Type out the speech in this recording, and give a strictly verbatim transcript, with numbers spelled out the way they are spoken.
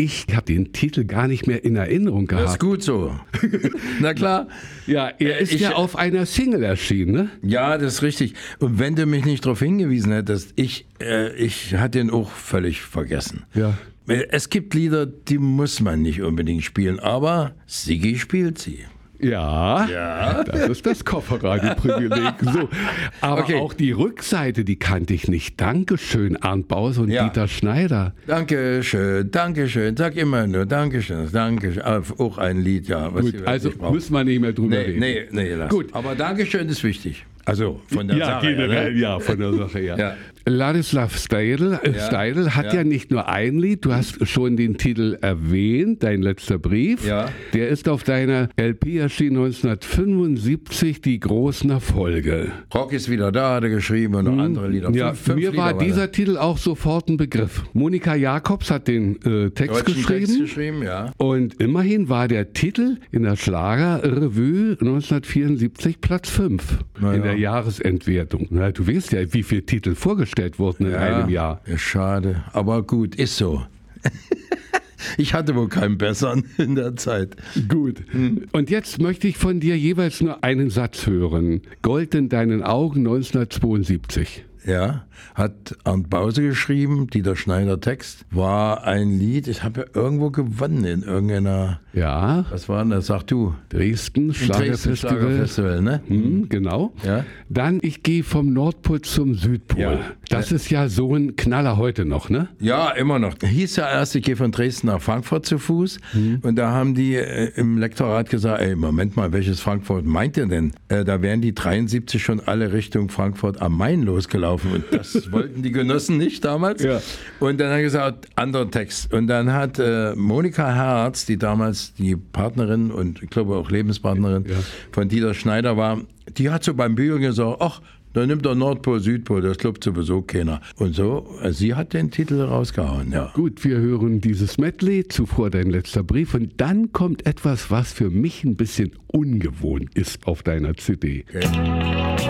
ich habe den Titel gar nicht mehr in Erinnerung gehabt. Das ist gut so. Na klar. Ja, er ist Ich- ja auf einer Single erschienen, ne? Ja, das ist richtig. Und wenn du mich nicht darauf hingewiesen hättest, ich, äh, ich hatte den auch völlig vergessen. Ja. Es gibt Lieder, die muss man nicht unbedingt spielen, aber Siggi spielt sie. Ja, Ja. das ist das Kofferradio-Privileg. So. Aber Okay. auch die Rückseite, die kannte ich nicht. Dankeschön, Arndt Bause und Ja. Dieter Schneider. Dankeschön, Dankeschön, sag immer nur Dankeschön, Dankeschön. Ah, auch ein Lied, ja. Was Gut, ihr also wirklich braucht. müssen wir nicht mehr drüber Nee, reden. nee, nee, lass. Gut. Aber Dankeschön ist wichtig. Also von der Ja, Sache her, generell, ne? ja, von der Sache her. Ja. Ladislav Steidl, äh, Ja. Steidl hat ja. Ja. nicht nur ein Lied, du hast schon den Titel erwähnt, dein letzter Brief. Ja. Der ist auf deiner L P erschienen neunzehnhundertfünfundsiebzig, die großen Erfolge. Rock ist wieder da, hat er geschrieben und noch andere Lieder. Ja, Fünf- fünf mir Lieder war waren dieser das. Titel auch sofort ein Begriff. Monika Jakobs hat den äh, Text Deutschen geschrieben. Text geschrieben, ja. Und immerhin war der Titel in der Schlagerrevue neunzehnhundertvierundsiebzig Platz fünf Na in ja. der Jahresentwertung. Na, du weißt ja, wie viele Titel vorgestellt wurden in einem Jahr. Ja, schade. Aber gut, ist so. Ich hatte wohl keinen besseren in der Zeit. Gut. Und jetzt möchte ich von dir jeweils nur einen Satz hören. Gold in deinen Augen neunzehnhundertzweiundsiebzig. Ja, hat Arndt Bause geschrieben, Dieter Schneider Text, war ein Lied, ich habe ja irgendwo gewonnen in irgendeiner, Ja, was war denn das, sag du? Dresden, Dresden Schlagerfestival. Schlagerfestival, ne? Hm, genau. Ja. Dann, ich gehe vom Nordpol zum Südpol. Ja. Das ist ja so ein Knaller heute noch, ne? Ja, immer noch. Hieß ja erst, ich gehe von Dresden nach Frankfurt zu Fuß. Und da haben die äh, im Lektorat gesagt, ey, Moment mal, welches Frankfurt meint ihr denn? Äh, da wären die dreiundsiebzig schon alle Richtung Frankfurt am Main losgelaufen. Und das wollten die Genossen nicht damals. Ja. Und dann hat er gesagt, anderer Text. Und dann hat äh, Monika Herz, die damals die Partnerin und ich glaube auch Lebenspartnerin Ja. von Dieter Schneider war, die hat so beim Bügeln gesagt, ach, dann nimmt der Nordpol, Südpol, das glaubt sowieso keiner. Und so, äh, sie hat den Titel rausgehauen, ja. Gut, wir hören dieses Medley, zuvor dein letzter Brief und dann kommt etwas, was für mich ein bisschen ungewohnt ist auf deiner C D. Okay.